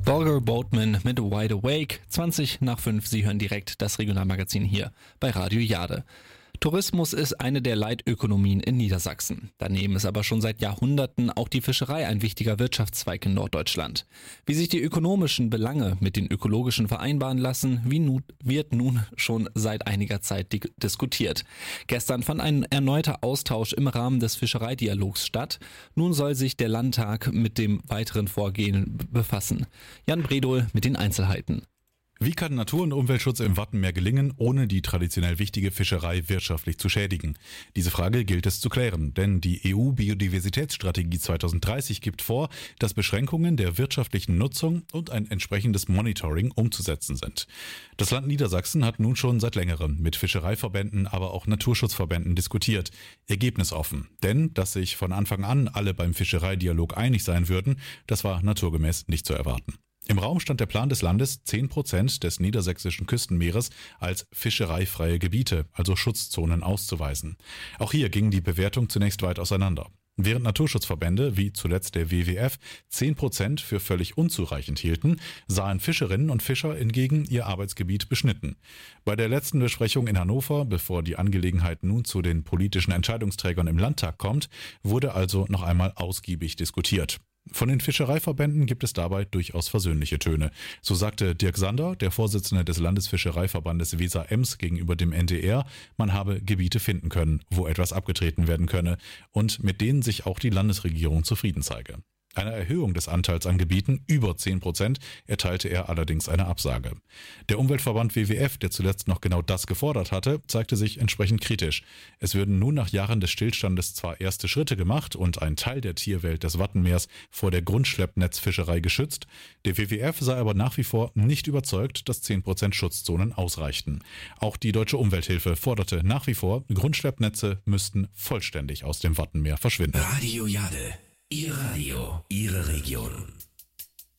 Volker Boatman mit Wide Awake, 20 nach 5. Sie hören direkt das Regionalmagazin hier bei Radio Jade. Tourismus ist eine der Leitökonomien in Niedersachsen. Daneben ist aber schon seit Jahrhunderten auch die Fischerei ein wichtiger Wirtschaftszweig in Norddeutschland. Wie sich die ökonomischen Belange mit den ökologischen vereinbaren lassen, wird nun schon seit einiger Zeit diskutiert. Gestern fand ein erneuter Austausch im Rahmen des Fischereidialogs statt. Nun soll sich der Landtag mit dem weiteren Vorgehen befassen. Jan Bredohl mit den Einzelheiten. Wie kann Natur- und Umweltschutz im Wattenmeer gelingen, ohne die traditionell wichtige Fischerei wirtschaftlich zu schädigen? Diese Frage gilt es zu klären, denn die EU-Biodiversitätsstrategie 2030 gibt vor, dass Beschränkungen der wirtschaftlichen Nutzung und ein entsprechendes Monitoring umzusetzen sind. Das Land Niedersachsen hat nun schon seit längerem mit Fischereiverbänden, aber auch Naturschutzverbänden diskutiert. Ergebnis offen, denn dass sich von Anfang an alle beim Fischereidialog einig sein würden, das war naturgemäß nicht zu erwarten. Im Raum stand der Plan des Landes, 10% des niedersächsischen Küstenmeeres als fischereifreie Gebiete, also Schutzzonen, auszuweisen. Auch hier ging die Bewertung zunächst weit auseinander. Während Naturschutzverbände, wie zuletzt der WWF, 10% für völlig unzureichend hielten, sahen Fischerinnen und Fischer hingegen ihr Arbeitsgebiet beschnitten. Bei der letzten Besprechung in Hannover, bevor die Angelegenheit nun zu den politischen Entscheidungsträgern im Landtag kommt, wurde also noch einmal ausgiebig diskutiert. Von den Fischereiverbänden gibt es dabei durchaus versöhnliche Töne. So sagte Dirk Sander, der Vorsitzende des Landesfischereiverbandes Weser-Ems, gegenüber dem NDR, man habe Gebiete finden können, wo etwas abgetreten werden könne und mit denen sich auch die Landesregierung zufrieden zeige. Einer Erhöhung des Anteils an Gebieten über 10% erteilte er allerdings eine Absage. Der Umweltverband WWF, der zuletzt noch genau das gefordert hatte, zeigte sich entsprechend kritisch. Es würden nun nach Jahren des Stillstandes zwar erste Schritte gemacht und ein Teil der Tierwelt des Wattenmeers vor der Grundschleppnetzfischerei geschützt. Der WWF sei aber nach wie vor nicht überzeugt, dass 10% Schutzzonen ausreichten. Auch die Deutsche Umwelthilfe forderte nach wie vor, Grundschleppnetze müssten vollständig aus dem Wattenmeer verschwinden. Radio Jade. Ihr Radio, Ihre Region.